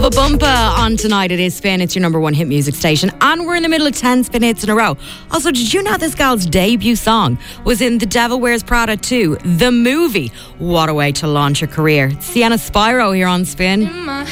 Bubba Bumpa on tonight. It is Spin. It's your number one hit music station. And we're in the middle of 10 Spin hits in a row. Also, did you know this gal's debut song was in The Devil Wears Prada 2, the movie? What a way to launch a career. Sienna Spyro here on Spin.